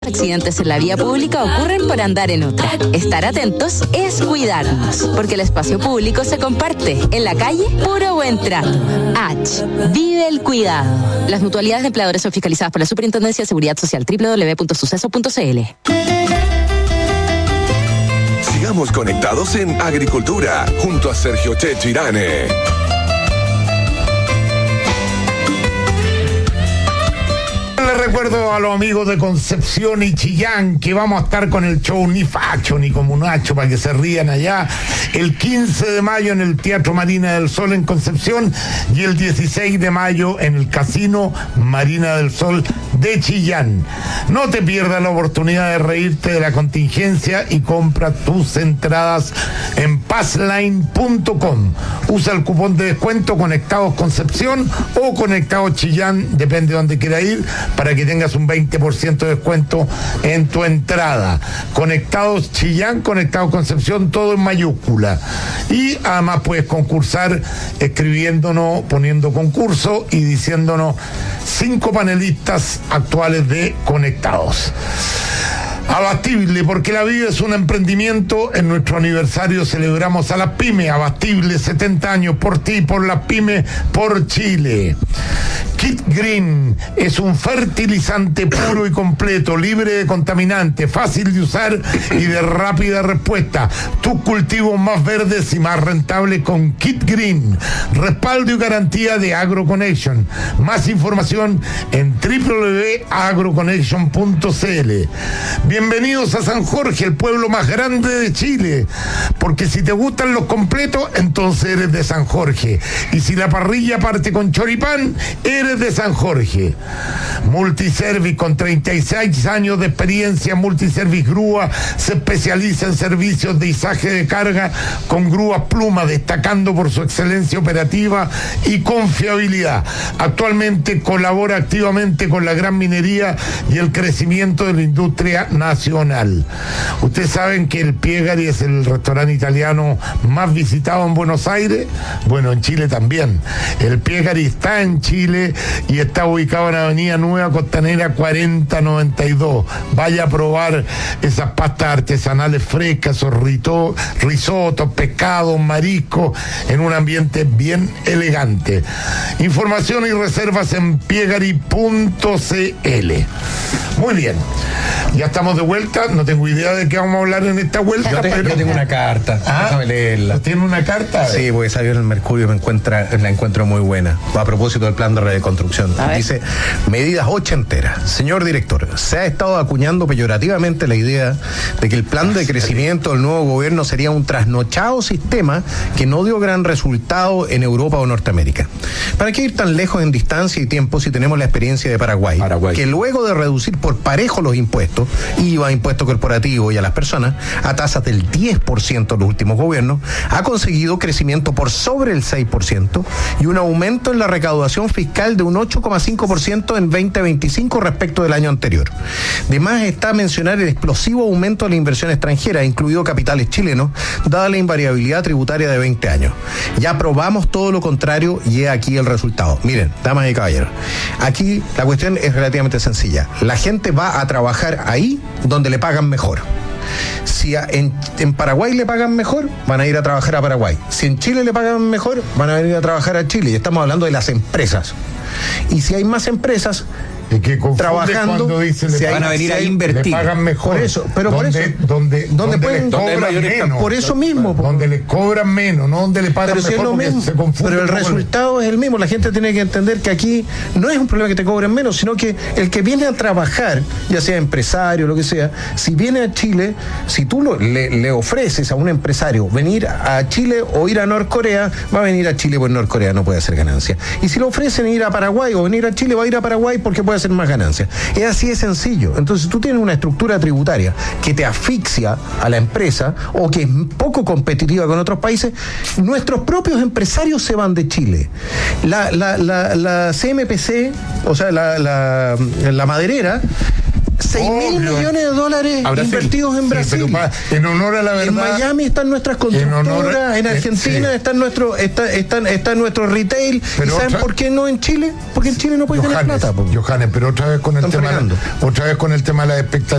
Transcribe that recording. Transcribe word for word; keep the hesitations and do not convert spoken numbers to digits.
Accidentes en la vía pública ocurren por andar en otra. Estar atentos es cuidarnos, porque el espacio público se comparte. En la calle, puro buen trato. H. Vive el cuidado. Las mutualidades de empleadores son fiscalizadas por la Superintendencia de Seguridad Social. doble u doble u doble u punto suceso punto c l. Sigamos conectados en Agricultura, junto a Sergio Chechirane. Les recuerdo a los amigos de Concepción y Chillán que vamos a estar con el show Ni Facho ni Comunacho para que se rían allá el quince de mayo en el Teatro Marina del Sol en Concepción y el dieciséis de mayo en el Casino Marina del Sol de Chillán. No te pierdas la oportunidad de reírte de la contingencia y compra tus entradas en passline punto com. Usa el cupón de descuento Conectados Concepción o Conectados Chillán, depende de donde quiera ir, para que tengas un veinte por ciento de descuento en tu entrada. Conectados Chillán, Conectados Concepción, todo en mayúscula. Y además puedes concursar escribiéndonos, poniendo concurso y diciéndonos cinco panelistas actuales de Conectados. Abastible, porque la vida es un emprendimiento. En nuestro aniversario celebramos a las pymes. Abastible, setenta años, por ti, por las pymes, por Chile. Kit Green es un fertilizante puro y completo, libre de contaminantes, fácil de usar y de rápida respuesta. Tus cultivos más verdes y más rentables con Kit Green. Respaldo y garantía de AgroConnection. Más información en doble u doble u doble u punto agroconnection punto c l. Bienvenidos a San Jorge, el pueblo más grande de Chile, porque si te gustan los completos, entonces eres de San Jorge, y si la parrilla parte con choripán, eres de San Jorge. Multiservice, con treinta y seis años de experiencia, Multiservice Grúa se especializa en servicios de izaje de carga con grúas Pluma, destacando por su excelencia operativa y confiabilidad. Actualmente colabora activamente con la gran minería y el crecimiento de la industria nacional. Ustedes saben que el Piegari es el restaurante italiano más visitado en Buenos Aires. Bueno, en Chile también. El Piegari está en Chile y está ubicado en Avenida Nueva Costanera cuarenta noventa y dos. Vaya a probar esas pastas artesanales frescas, esos rito, risotos, pescados, mariscos, en un ambiente bien elegante. Información y reservas en piegari punto c l. Muy bien. Ya estamos de vuelta, no tengo idea de qué vamos a hablar en esta vuelta. Yo, te, pero... yo tengo una carta, ¿Ah? Déjame leerla. ¿Tiene una carta? Sí, porque salió en el Mercurio, me encuentra, la encuentro muy buena. A propósito del plan de reconstrucción. Dice, medidas ochenteras. Señor director, se ha estado acuñando peyorativamente la idea de que el plan de crecimiento del nuevo gobierno sería un trasnochado sistema que no dio gran resultado en Europa o Norteamérica. ¿Para qué ir tan lejos en distancia y tiempo si tenemos la experiencia de Paraguay? Paraguay. Que luego de reducir por parejo los impuestos, I V A, impuesto corporativo y a las personas, a tasas del diez por ciento en los últimos gobiernos, ha conseguido crecimiento por sobre el seis por ciento y un aumento en la recaudación fiscal de un ocho coma cinco por ciento en veinte veinticinco respecto del año anterior. De más está mencionar el explosivo aumento de la inversión extranjera, incluido capitales chilenos, dada la invariabilidad tributaria de veinte años. Ya probamos todo lo contrario y he aquí el resultado. Miren, damas y caballeros, aquí la cuestión es relativamente sencilla. La gente va a trabajar ahí donde le pagan mejor. Si a, en, en Paraguay le pagan mejor, van a ir a trabajar a Paraguay. Si en Chile le pagan mejor, van a venir a trabajar a Chile. Y estamos hablando de las empresas. Y si hay más empresas que trabajando, dice, se van a venir si a hay, invertir. Le pagan mejor. Por eso, pero por donde, eso, donde, donde, donde pueden les cobran menos. Por eso mismo. Donde les cobran menos, no donde le pagan pero mejor. Si es lo mismo, se pero el resultado es el mismo. La gente tiene que entender que aquí no es un problema que te cobren menos, sino que el que viene a trabajar, ya sea empresario o lo que sea, si viene a Chile, si tú lo, le, le ofreces a un empresario venir a Chile o ir a Norcorea, va a venir a Chile porque Norcorea no puede hacer ganancia. Y si le ofrecen ir a Paraguay o venir a Chile, va a ir a Paraguay porque puede hacer más ganancias. Es así de sencillo. Entonces tú tienes una estructura tributaria que te asfixia a la empresa o que es poco competitiva con otros países. Nuestros propios empresarios se van de Chile. La, la, la, la C M P C, o sea, la, la, la maderera, seis mil millones de dólares invertidos en Brasil. Sí, pero pa, en honor a la verdad. En Miami están nuestras constructoras, en, honor, en Argentina sí. están nuestro, está, están, está nuestro retail. Pero ¿y saben otra, por qué no en Chile? Porque en Chile no puede tener plata. Johannes, pero otra vez con el tema, otra vez con el tema de las expectativas.